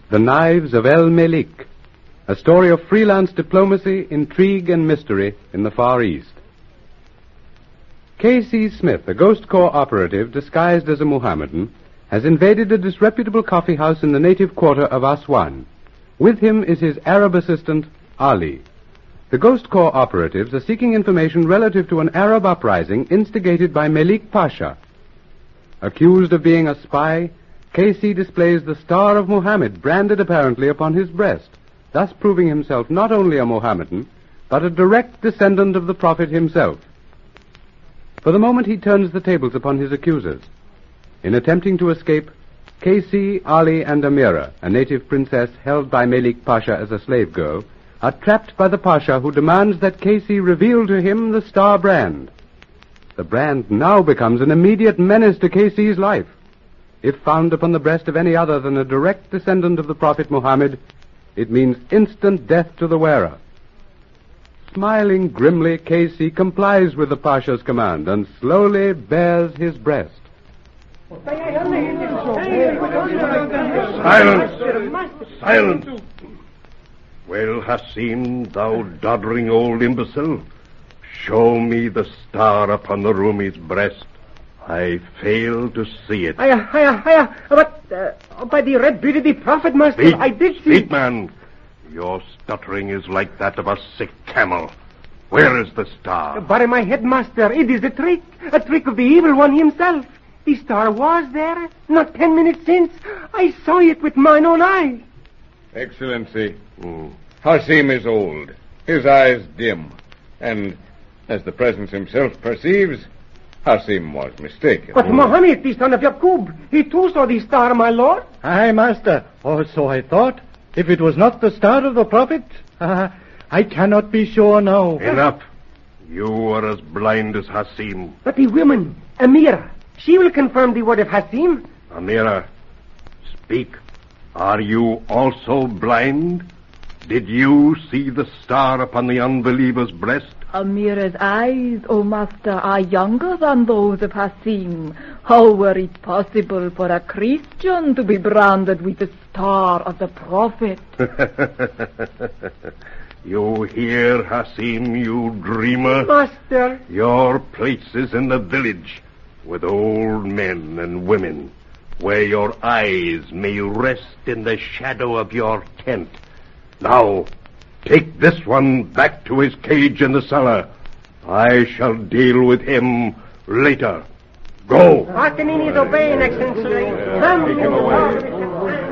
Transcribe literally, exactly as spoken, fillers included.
The Knives of El Melik, a story of freelance diplomacy, intrigue, and mystery in the Far East. K C. Smith, a Ghost Corps operative disguised as a Mohammedan, has invaded a disreputable coffee house in the native quarter of Aswan. With him is his Arab assistant, Ali. The Ghost Corps operatives are seeking information relative to an Arab uprising instigated by Melik Pasha. Accused of being a spy, K C displays the Star of Muhammad branded apparently upon his breast, thus proving himself not only a Mohammedan, but a direct descendant of the Prophet himself. For the moment he turns the tables upon his accusers. In attempting to escape, K C, Ali, and Amira, a native princess held by Melik Pasha as a slave girl, are trapped by the Pasha, who demands that K C reveal to him the star brand. The brand now becomes an immediate menace to K C's life. If found upon the breast of any other than a direct descendant of the Prophet Muhammad, it means instant death to the wearer. Smiling grimly, K C complies with the Pasha's command and slowly bares his breast. Silence! Silence! Well, Hassim, thou doddering old imbecile, show me the star upon the Rumi's breast. I fail to see it. Hiya, hiya, hiya. But, uh, by the red beard of the Prophet, master, Speak, I did see... Speak, man. Your stuttering is like that of a sick camel. Where is the star? But my head, master, it is a trick. A trick of the evil one himself. The star was there, not ten minutes since. I saw it with mine own eyes. Excellency, Hmm. Hassim is old, his eyes dim, and, as the Presence himself perceives, Hassim was mistaken. But Mohammed, the son of Yaqub, he too saw the star, my lord. Aye, master. Or so I thought. If it was not the star of the Prophet, uh, I cannot be sure now. Enough. You are as blind as Hassim. But the woman, Amira, she will confirm the word of Hassim. Amira, speak. Are you also blind? Did you see the star upon the unbeliever's breast? Amira's eyes, O master, are younger than those of Hassim. How were it possible for a Christian to be branded with the star of the Prophet? You hear, Hassim, you dreamer? Master. Your place is in the village, with old men and women, where your eyes may rest in the shadow of your tent. Now, take this one back to his cage in the cellar. I shall deal with him later. Go. Hearkening is obeying, Excellency. Come.